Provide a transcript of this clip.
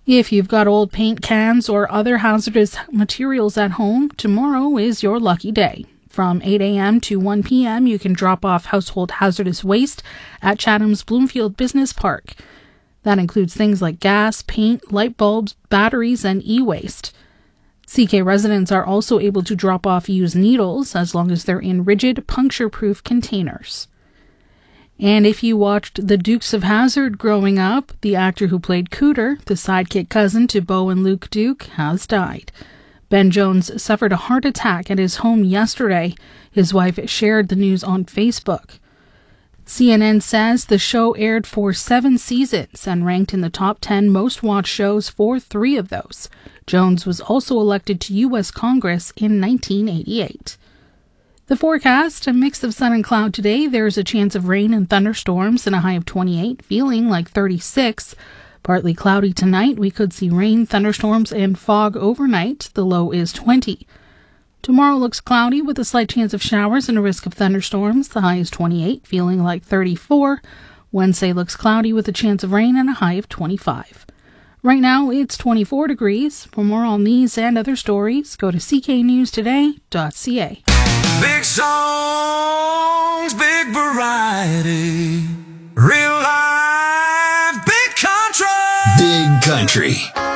If you've got old paint cans or other hazardous materials at home, tomorrow is your lucky day. From 8 a.m. to 1 p.m., you can drop off household hazardous waste at Chatham's Bloomfield Business Park. That includes things like gas, paint, light bulbs, batteries, and e-waste. CK residents are also able to drop off used needles as long as they're in rigid, puncture-proof containers. And if you watched The Dukes of Hazzard growing up, the actor who played Cooter, the sidekick cousin to Beau and Luke Duke, has died. Ben Jones suffered a heart attack at his home yesterday. His wife shared the news on Facebook. CNN says the show aired for 7 seasons and ranked in the top 10 most watched shows for 3 of those. Jones was also elected to U.S. Congress in 1988. The forecast, a mix of sun and cloud today. There's a chance of rain and thunderstorms and a high of 28, feeling like 36. Partly cloudy tonight. We could see rain, thunderstorms, and fog overnight. The low is 20. Tomorrow looks cloudy with a slight chance of showers and a risk of thunderstorms. The high is 28, feeling like 34. Wednesday looks cloudy with a chance of rain and a high of 25. Right now, it's 24 degrees. For more on these and other stories, go to cknewstoday.ca. Big songs, big variety. Real life, big country. Big country.